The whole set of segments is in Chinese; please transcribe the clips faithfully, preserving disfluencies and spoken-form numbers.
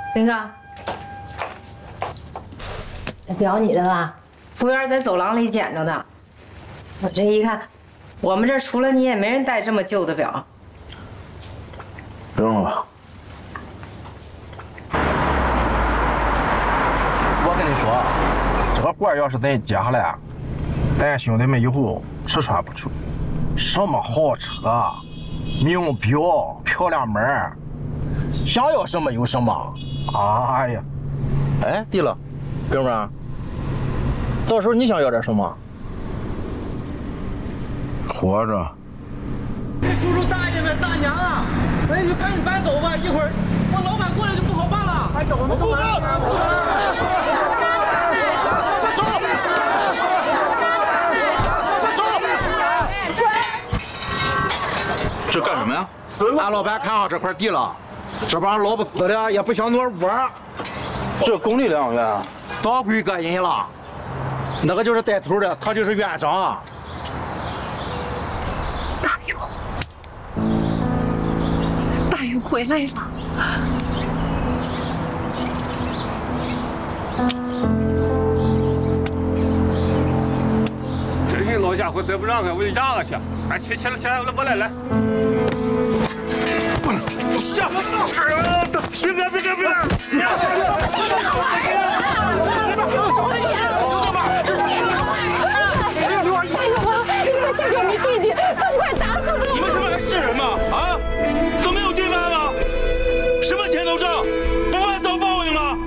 林哥，这表你的吧？服务员在走廊里捡着的。我这一看，我们这儿除了你也没人戴这么旧的表。 扔了吧。 我跟你说，这个活要是再接下来，咱兄弟们以后吃穿不愁，什么豪车、名表、漂亮门，想要什么有什么。哎呀， 哎，对了，哥们儿，到时候你想要点什么？ 活着。 叔叔大爷们、大娘啊，哎，你赶紧搬走吧，一会儿我老板过来就不好办了。搬走，我们不搬。 这干什么呀？ 俺老板看上这块地了，这帮老不死的也不想挪窝。 这公立疗养院啊， 早归个人了，那个就是带头的，他就是院长。 大勇，大勇回来了。 这些老家伙再不让开，我就压下去。哎，起起来起来，我来来。下，别别别别别！ 这就是你弟弟，他快打死我！ 你们他妈还是人吗？啊，都没有对半吗？什么钱都挣，不怕遭报应吗？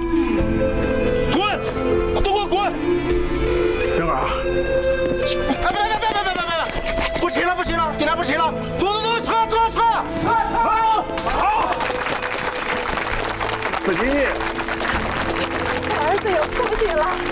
滚，都给我滚！ 冰儿，哎，别别别别别别别！不行了不行了，今天不行了，走走走，撤撤撤！好，好， 不急。 我儿子有出息了。